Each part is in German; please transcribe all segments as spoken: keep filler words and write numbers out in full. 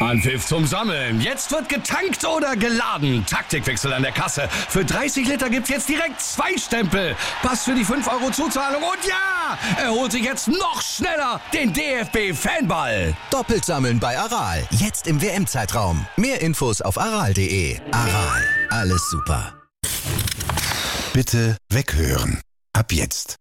Anpfiff zum Sammeln. Jetzt wird getankt oder geladen. Taktikwechsel an der Kasse. Für dreißig Liter gibt's jetzt direkt zwei Stempel. Pass für die fünf Euro Zuzahlung und ja, er holt sich jetzt noch schneller den D F B-Fanball. Doppelt sammeln bei Aral. Jetzt im W M-Zeitraum. Mehr Infos auf aral punkt de. Aral. Alles super. Bitte weghören. Ab jetzt.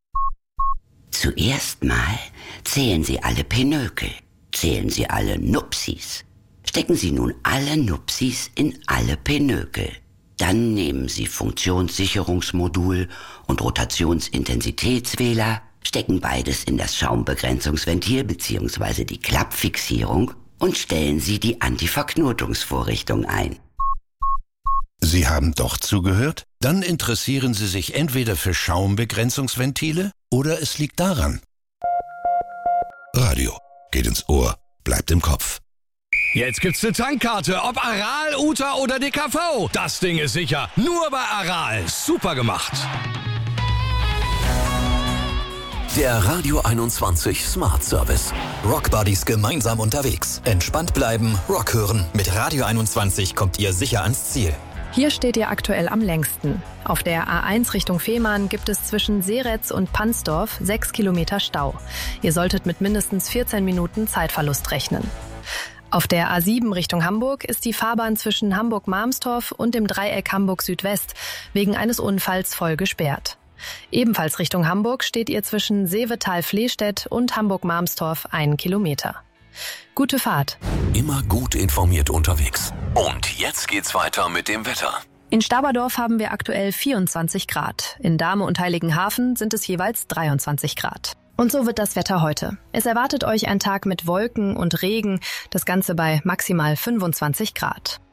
Zuerst mal zählen Sie alle Pinökel. Zählen Sie alle Nupsis. Stecken Sie nun alle Nupsis in alle Pinökel. Dann nehmen Sie Funktionssicherungsmodul und Rotationsintensitätswähler, stecken beides in das Schaumbegrenzungsventil bzw. die Klappfixierung und stellen Sie die Antiverknotungsvorrichtung ein. Sie haben doch zugehört? Dann interessieren Sie sich entweder für Schaumbegrenzungsventile oder es liegt daran. Radio. Geht ins Ohr, bleibt im Kopf. Jetzt gibt's eine Tankkarte, ob Aral, U T A oder D K V. Das Ding ist sicher. Nur bei Aral. Super gemacht. Der Radio einundzwanzig Smart Service. Rock Buddies gemeinsam unterwegs. Entspannt bleiben, Rock hören. Mit Radio einundzwanzig kommt ihr sicher ans Ziel. Hier steht ihr aktuell am längsten. Auf der A eins Richtung Fehmarn gibt es zwischen Seretz und Pansdorf sechs Kilometer Stau. Ihr solltet mit mindestens vierzehn Minuten Zeitverlust rechnen. Auf der A sieben Richtung Hamburg ist die Fahrbahn zwischen Hamburg-Marmstorf und dem Dreieck Hamburg Südwest wegen eines Unfalls voll gesperrt. Ebenfalls Richtung Hamburg steht ihr zwischen Seevetal-Flehstedt und Hamburg-Marmstorf einen Kilometer. Gute Fahrt. Immer gut informiert unterwegs. Und jetzt geht's weiter mit dem Wetter. In Staberdorf haben wir aktuell vierundzwanzig Grad. In Dahme und Heiligenhafen sind es jeweils dreiundzwanzig Grad. Und so wird das Wetter heute. Es erwartet euch ein Tag mit Wolken und Regen, das Ganze bei maximal fünfundzwanzig Grad.